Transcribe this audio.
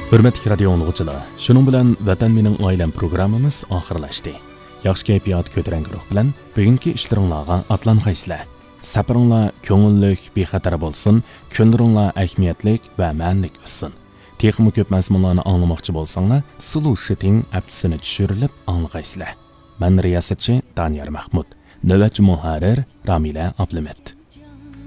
Hürmetli radio anlıqçılar, şunun bilan Vatan mening oilam programmamiz oxirlashdi. Yaxshi kayfiyat ko'taranki ruh bilan bugungi ishlaringizga atlangaysizlar. Safaringlar ko'ngillik, bexatar bo'lsin, kunlaringlar ahamiyatlik va ma'nilik o'tsin. Texnik ko'p mazmunlarni anglamoqchi bo'lsanglar, Sulu Shiting appsini tushirilib anglaysizlar. Men riyosatchi Daniyar Mahmud, navbatchi muharrir Ramila Ablamet.